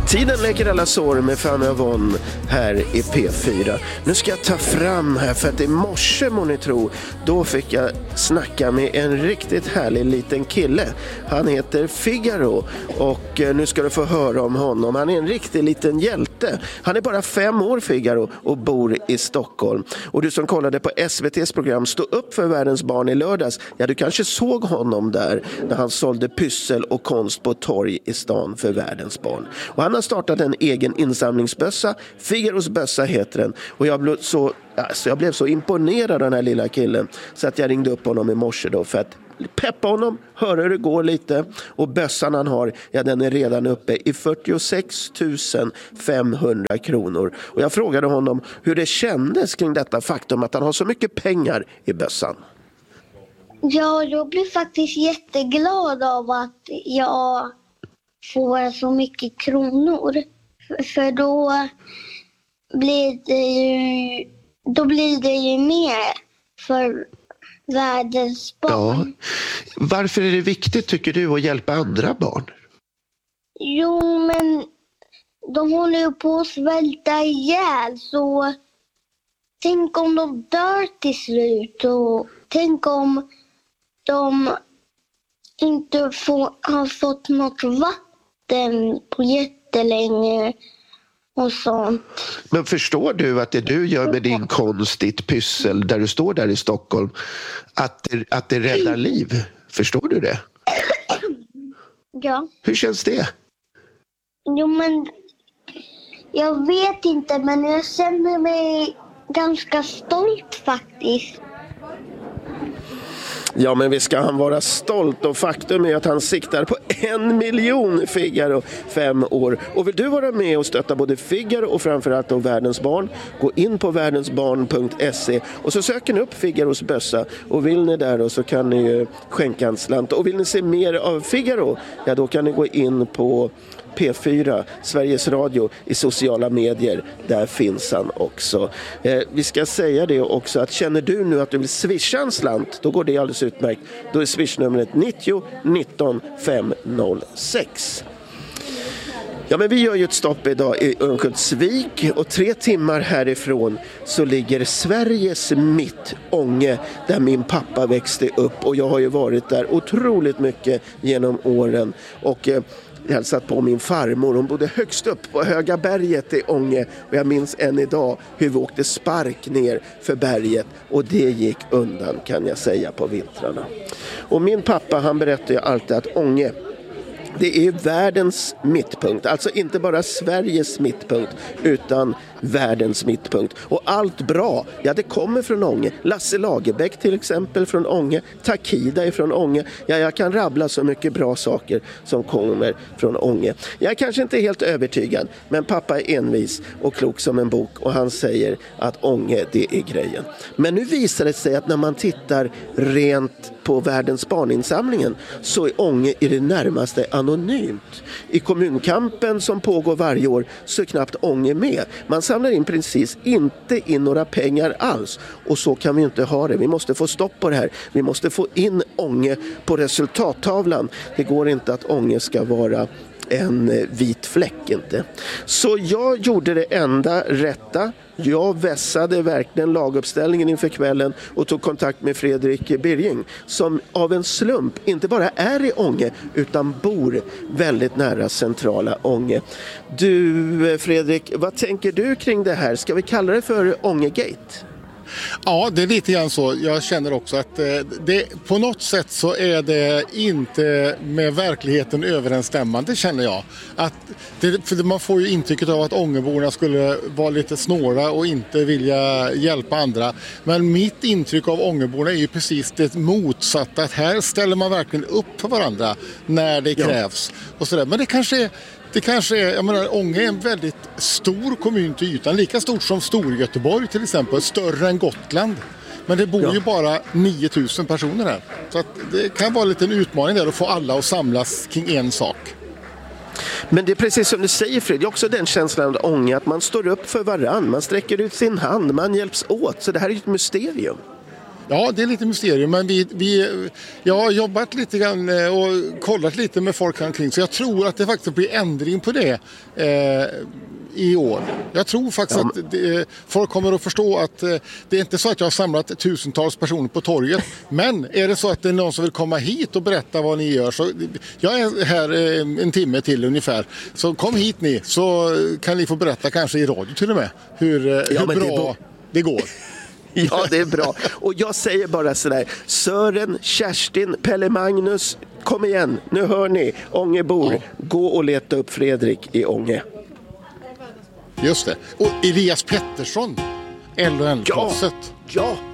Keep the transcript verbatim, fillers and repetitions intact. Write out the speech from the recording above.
Tiden läker alla sår med Fanny Avon här i P fyra. Nu ska jag ta fram här för att i morse, må ni tro, då fick jag snacka med en riktigt härlig liten kille. Han heter Figaro och nu ska du få höra om honom. Han är en riktig liten hjälte. Han är bara fem år, Figaro, och bor i Stockholm. Och du som kollade på S V T:s program Stå upp för världens barn i lördags, ja, du kanske såg honom där när han sålde pyssel och konst på torg i stan för världens barn. Och han har startat en egen insamlingsbössa. Figaros bössa heter den. Och jag blev så, alltså jag blev så imponerad av den här lilla killen så att jag ringde upp honom i morse då för att peppa honom, höra hur det går lite. Och bössan han har, ja, den är redan uppe i fyrtiosex tusen femhundra kronor. Och jag frågade honom hur det kändes kring detta faktum att han har så mycket pengar i bössan. Ja, jag blev faktiskt jätteglad av att jag får så mycket kronor. För då blir det ju, då blir det ju mer för världens barn. Ja. Varför är det viktigt, tycker du, att hjälpa andra barn? Jo, men de håller ju på att svälta ihjäl, så tänk om de dör till slut och tänk om de inte får, har fått något vatten på jättelänge och sånt. Men förstår du att det du gör med din konst, ditt pyssel, där du står där i Stockholm, att det, att det räddar liv? Förstår du det? Ja. Hur känns det? Jo, men jag vet inte, men jag känner mig ganska stolt faktiskt. Ja, men vi ska han vara stolt, och faktum är att han siktar på en miljon Figaro, fem år. Och vill du vara med och stötta både Figaro och framförallt då Världens barn, gå in på världensbarn punkt se och så söker ni upp Figaros bössa, och vill ni där då så kan ni ju skänka en slant. Och vill ni se mer av Figaro, ja, då kan ni gå in på P fyra, Sveriges Radio, i sociala medier. Där finns han också. Eh, vi ska säga det också att känner du nu att du vill swisha en slant, då går det alldeles utmärkt. Då är swishnumret nittio nitton femhundrasex. Ja, men vi gör ju ett stopp idag i Örnsköldsvik, och tre timmar härifrån så ligger Sveriges mitt, Ånge, där min pappa växte upp, och jag har ju varit där otroligt mycket genom åren. Och eh, jag hälsat på min farmor, hon bodde högst upp på Höga berget i Ånge, och jag minns än idag hur vi åkte spark ner för berget, och det gick undan, kan jag säga, på vintrarna. Och min pappa, han berättade ju alltid att Ånge, det är världens mittpunkt, alltså inte bara Sveriges mittpunkt utan världens mittpunkt. Och allt bra, ja, det kommer från Ånge. Lasse Lagerbäck till exempel från Ånge, Takida är från Ånge. Ja, jag kan rabbla så mycket bra saker som kommer från Ånge. Jag är kanske inte helt övertygad, men pappa är envis och klok som en bok, och han säger att Ånge, det är grejen. Men nu visar det sig att när man tittar rent på Världens barninsamlingen så är Ånge i det närmaste anonymt. I kommunkampen som pågår varje år så är knappt Ånge med. Man samlar in precis inte in några pengar alls, och så kan vi inte ha det. Vi måste få stopp på det här. Vi måste få in Ånge på resultattavlan. Det går inte att Ånge ska vara en vit fläck, inte. Så jag gjorde det enda rätta. Jag vässade verkligen laguppställningen inför kvällen och tog kontakt med Fredrik Birging, som av en slump inte bara är i Ånge utan bor väldigt nära centrala Ånge. Du, Fredrik, vad tänker du kring det här? Ska vi kalla det för Ångegate? Ja, det är lite grann så. Jag känner också att det, på något sätt så är det inte med verkligheten överensstämmande, känner jag. Att det, för man får ju intrycket av att ångeborna skulle vara lite snåla och inte vilja hjälpa andra. Men mitt intryck av ångeborna är ju precis det motsatta. Att här ställer man verkligen upp för varandra när det krävs. Ja. Och sådär. Men det kanske är Det kanske är, jag menar, Ånge är en väldigt stor kommun till ytan, lika stort som Storgöteborg till exempel, större än Gotland. Men det bor ja. ju bara nio tusen personer här. Så att det kan vara lite en utmaning där att få alla att samlas kring en sak. Men det är precis som du säger, Fred, det är också den känslan av Ånge, att man står upp för varann, man sträcker ut sin hand, man hjälps åt. Så det här är ett mysterium. Ja, det är lite mysterium, men vi, vi, jag har jobbat lite grann och kollat lite med folk omkring, så jag tror att det faktiskt blir ändring på det eh, i år. Jag tror faktiskt ja. att det, folk kommer att förstå att eh, det är inte så att jag har samlat tusentals personer på torget, men är det så att det är någon som vill komma hit och berätta vad ni gör, så jag är här eh, en timme till ungefär, så kom hit ni, så kan ni få berätta kanske i radio till och med hur, eh, ja, hur bra det, det går. Ja, det är bra. Och jag säger bara sådär, Sören, Kerstin, Pelle Magnus, kom igen, nu hör ni, Ångebor, ja. Gå och leta upp Fredrik i Ånge. Just det. Och Elias Pettersson, L och N-klasset. Ja, ja.